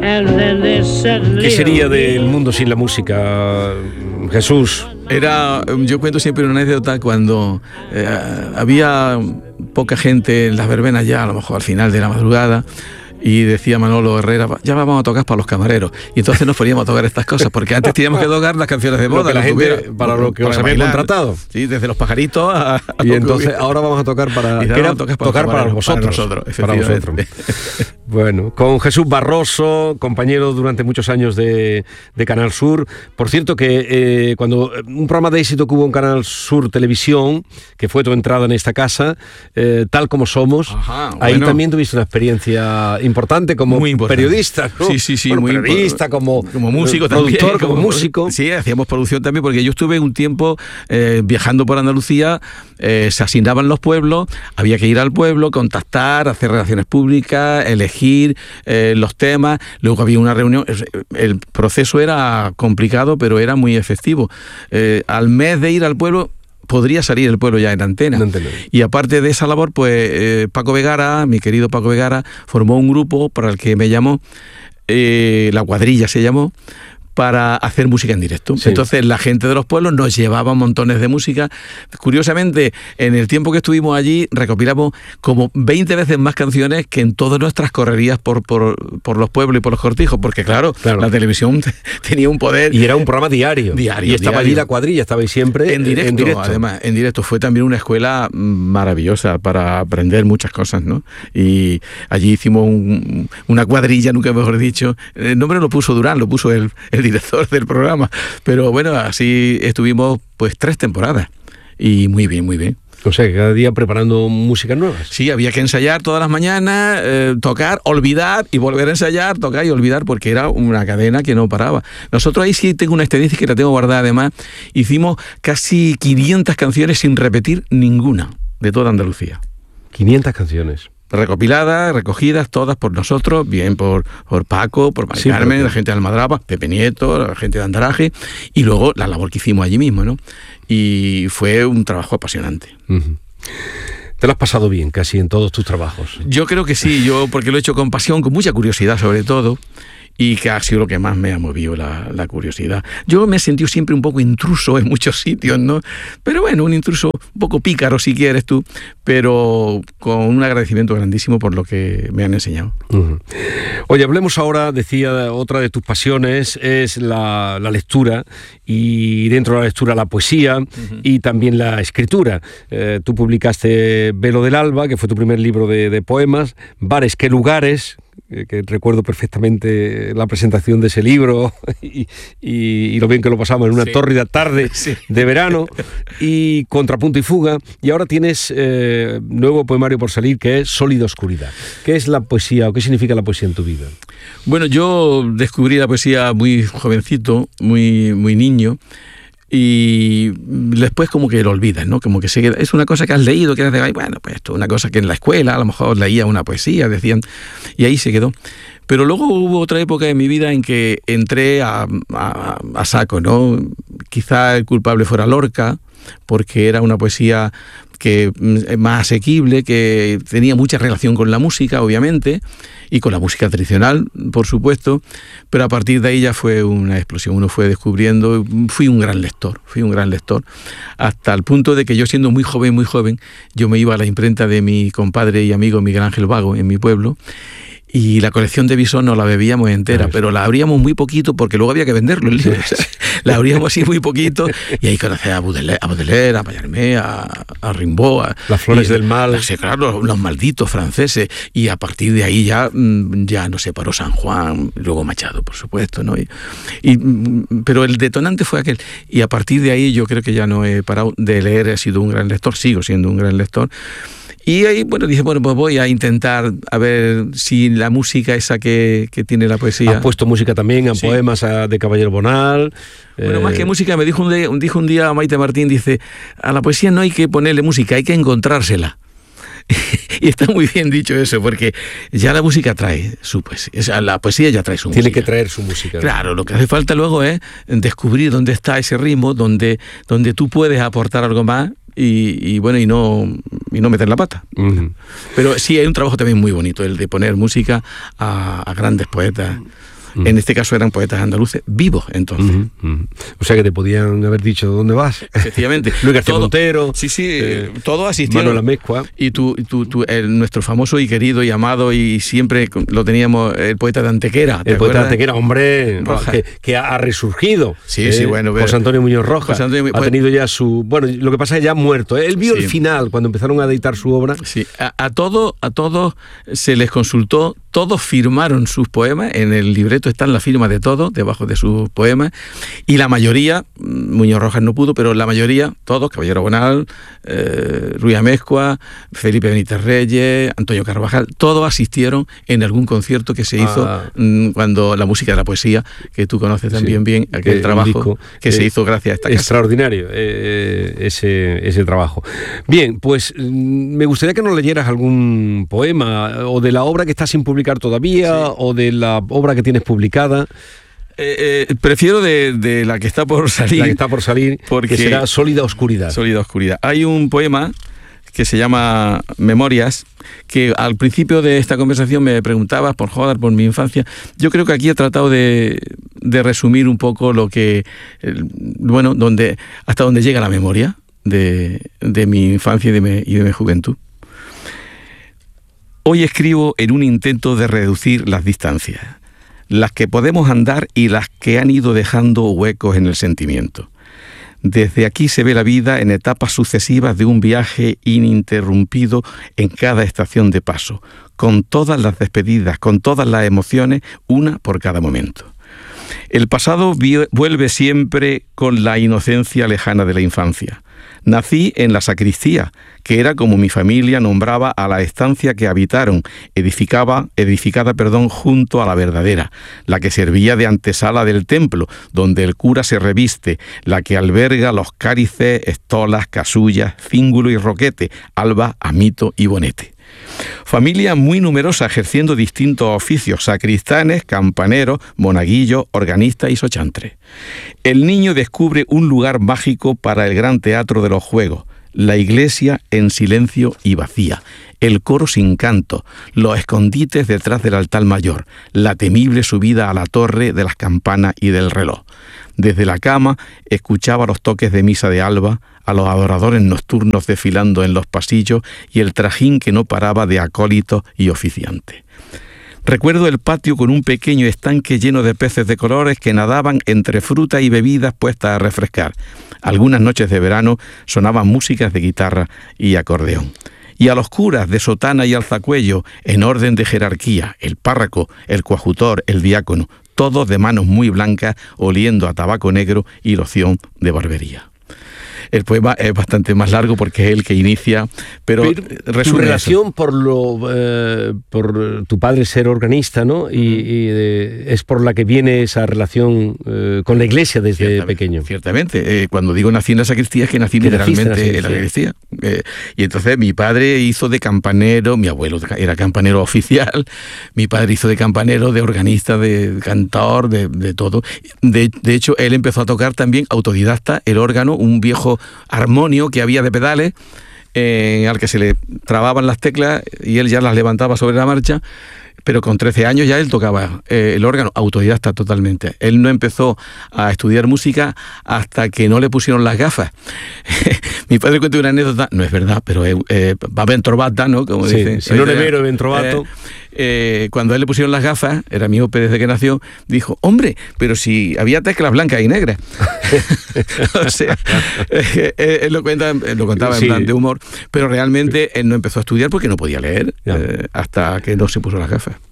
¿Qué sería del mundo sin la música, Jesús? Yo cuento siempre una anécdota cuando había poca gente en las verbenas ya, a lo mejor al final de la madrugada, y decía Manolo Herrera, ya vamos a tocar para los camareros. Y entonces nos poníamos a tocar estas cosas, porque antes teníamos que tocar las canciones de moda. La gente, para lo que os habían contratado. Sí, desde los pajaritos a y entonces ahora vamos a tocar para... tocar para vosotros. Para vosotros. Bueno, con Jesús Barroso, compañero durante muchos años de Canal Sur. Por cierto que cuando un programa de éxito que hubo en Canal Sur Televisión, que fue tu entrada en esta casa, Tal Como Somos, ahí también tuviste una experiencia importante como periodista, ¿no? Sí, bueno, muy periodista, como músico productor, también, como músico. Sí, hacíamos producción también, porque yo estuve un tiempo viajando por Andalucía, se asignaban los pueblos, había que ir al pueblo, contactar, hacer relaciones públicas, elegir los temas, luego había una reunión. El proceso era complicado, pero era muy efectivo. Al mes de ir al pueblo, podría salir el pueblo ya en antena. Y aparte de esa labor, pues Paco Vegara, mi querido Paco Vegara, formó un grupo para el que me llamó, La Cuadrilla se llamó, para hacer música en directo. Sí. Entonces la gente de los pueblos nos llevaba montones de música. Curiosamente, en el tiempo que estuvimos allí, recopilamos como 20 veces más canciones que en todas nuestras correrías por los pueblos y por los cortijos, porque claro. La televisión tenía un poder. Y era un programa diario. Y estaba allí La Cuadrilla, estabais siempre en directo. Además, en directo. Fue también una escuela maravillosa para aprender muchas cosas, ¿no? Y allí hicimos una cuadrilla, nunca mejor dicho. El nombre lo puso Durán, lo puso el director del programa, pero bueno, así estuvimos pues 3 temporadas y muy bien, muy bien. O sea, cada día preparando músicas nuevas. Sí, había que ensayar todas las mañanas, tocar, olvidar y volver a ensayar, tocar y olvidar, porque era una cadena que no paraba. Nosotros ahí sí tengo una estadística que la tengo guardada además, hicimos casi 500 canciones sin repetir ninguna de toda Andalucía. 500 canciones. Recopiladas, recogidas, todas por nosotros, bien por Paco, por Mari Carmen, la gente de Almadraba, Pepe Nieto, la gente de Andaraje, y luego la labor que hicimos allí mismo, ¿no? Y fue un trabajo apasionante. Uh-huh. ¿Te lo has pasado bien casi en todos tus trabajos? Yo creo que sí, porque lo he hecho con pasión, con mucha curiosidad sobre todo, y que ha sido lo que más me ha movido la curiosidad. Yo me he sentido siempre un poco intruso en muchos sitios, ¿no? Pero bueno, un intruso un poco pícaro si quieres tú, pero con un agradecimiento grandísimo por lo que me han enseñado. Uh-huh. Oye, hablemos ahora, decía, otra de tus pasiones es la lectura, y dentro de la lectura la poesía, uh-huh, y también la escritura. Tú publicaste Velo del Alba, que fue tu primer libro de poemas, Bares, qué lugares, que recuerdo perfectamente la presentación de ese libro y lo bien que lo pasamos en una tórrida tarde de verano, y Contrapunto y Fuga, y ahora tienes nuevo poemario por salir, que es Sólida Oscuridad. ¿Qué es la poesía o qué significa la poesía en tu vida? Bueno, yo descubrí la poesía muy jovencito, muy niño, y después como que lo olvidas, ¿no? Como que se queda, es una cosa que has leído, que haces, bueno, pues esto es una cosa que en la escuela a lo mejor leía una poesía, decían, y ahí se quedó. Pero luego hubo otra época en mi vida en que entré a saco, ¿no? Quizá el culpable fuera Lorca, porque era una poesía que más asequible, que tenía mucha relación con la música, obviamente, y con la música tradicional, por supuesto, pero a partir de ahí ya fue una explosión. Uno fue descubriendo, fui un gran lector, hasta el punto de que yo, siendo muy joven, yo me iba a la imprenta de mi compadre y amigo Miguel Ángel Vago en mi pueblo, y la colección de Bisón no la bebíamos entera, pero la abríamos muy poquito, porque luego había que venderlo el libro. O sea, la abríamos así muy poquito, y ahí conocí a Baudelaire, a Mallarmé, a Rimbaud, Las Flores del Mal. Sí, claro, los malditos franceses, y a partir de ahí ya nos separó San Juan, luego Machado, por supuesto, ¿no? Pero el detonante fue aquel, y a partir de ahí yo creo que ya no he parado de leer, he sido un gran lector, sigo siendo un gran lector. Y ahí, dije, pues voy a intentar a ver si la música esa que tiene la poesía... Has puesto música también a poemas de Caballero Bonal. Bueno, más que música, me dijo un día Maite Martín, dice, a la poesía no hay que ponerle música, hay que encontrársela. Y está muy bien dicho eso, porque ya la música trae su poesía, o sea, la poesía ya trae su música. Tiene que traer su música. Claro, lo que hace falta luego es descubrir dónde está ese ritmo, donde tú puedes aportar algo más, y no meter la pata. Uh-huh. Pero sí, hay un trabajo también muy bonito, el de poner música a grandes poetas. En este caso eran poetas andaluces vivos entonces. O sea que te podían haber dicho ¿dónde vas? Efectivamente. Luis García Montero. Sí, todos asistieron. Manuel Amezcua. Y nuestro famoso y querido y amado, y siempre lo teníamos, el poeta de Antequera. El poeta de Antequera, hombre, que ha resurgido. Sí, bueno. José Antonio Muñoz Rojas. Ha tenido ya su... Bueno, lo que pasa es que ya ha muerto. Él vio el final, cuando empezaron a editar su obra. Sí, a todos se les consultó, todos firmaron sus poemas, en el libreto están la firma de todos, debajo de sus poemas, y la mayoría, Muñoz Rojas no pudo, pero la mayoría, todos, Caballero Bonal, Ruiz Amezcua, Felipe Benítez Reyes, Antonio Carvajal, todos asistieron en algún concierto que se hizo cuando la música de la poesía, que tú conoces también bien, aquel trabajo que se hizo gracias a esta casa. Extraordinario ese trabajo. Bien, pues me gustaría que nos leyeras algún poema, o de la obra que está sin publicar todavía, o de la obra que tienes publicada. Prefiero de la que está por salir. La que está por salir, porque será Sólida Oscuridad. Sólida Oscuridad. Hay un poema que se llama Memorias, que al principio de esta conversación me preguntabas por mi infancia. Yo creo que aquí he tratado de resumir un poco lo que, hasta donde llega la memoria de mi infancia y de mi juventud. Hoy escribo en un intento de reducir las distancias, las que podemos andar y las que han ido dejando huecos en el sentimiento. Desde aquí se ve la vida en etapas sucesivas de un viaje ininterrumpido en cada estación de paso, con todas las despedidas, con todas las emociones, una por cada momento. El pasado vuelve siempre con la inocencia lejana de la infancia. Nací en la sacristía, que era como mi familia nombraba a la estancia que habitaron, edificada junto a la verdadera, la que servía de antesala del templo, donde el cura se reviste, la que alberga los cálices, estolas, casullas, cíngulo y roquete, alba, amito y bonete. Familia muy numerosa ejerciendo distintos oficios: sacristanes, campaneros, monaguillos, organistas y sochantres. El niño descubre un lugar mágico para el gran teatro de los juegos: la iglesia en silencio y vacía, el coro sin canto, los escondites detrás del altar mayor, la temible subida a la torre de las campanas y del reloj. Desde la cama escuchaba los toques de misa de alba, a los adoradores nocturnos desfilando en los pasillos y el trajín que no paraba de acólitos y oficiantes. Recuerdo el patio con un pequeño estanque lleno de peces de colores que nadaban entre frutas y bebidas puestas a refrescar. Algunas noches de verano sonaban músicas de guitarra y acordeón. Y a los curas de sotana y alzacuello, en orden de jerarquía, el párroco, el coadjutor, el diácono, todos de manos muy blancas, oliendo a tabaco negro y loción de barbería. El poema es bastante más largo porque es el que inicia, pero resume tu relación por tu padre ser organista, ¿no? Y es por la que viene esa relación con la iglesia desde pequeño. Ciertamente. Cuando digo nací en la sacristía es que nací literalmente en la sacristía. Y entonces mi padre hizo de campanero, mi abuelo era campanero oficial, mi padre hizo de campanero, de organista, de cantor, de todo. De hecho, él empezó a tocar también autodidacta el órgano, un viejo armonio que había de pedales, al que se le trababan las teclas y él ya las levantaba sobre la marcha, pero con 13 años ya él tocaba el órgano, autodidacta totalmente. Él no empezó a estudiar música hasta que no le pusieron las gafas. Mi padre cuenta una anécdota, no es verdad, pero va ben trovata, ¿no? Como dicen. Si no le vero, ben trovato. Cuando a él le pusieron las gafas, era miope desde que nació, dijo: hombre, pero si había teclas blancas y negras. O sea, él lo contaba en plan de humor, pero realmente él no empezó a estudiar porque no podía leer hasta que no se puso las gafas.